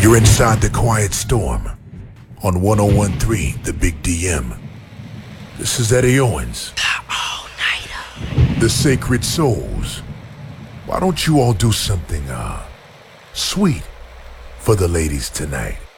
You're inside the Quiet Storm on 1013 The Big DM. This is Eddie Owens. All-nighter. The Sacred Souls. Why don't you all do something, sweet for the ladies tonight?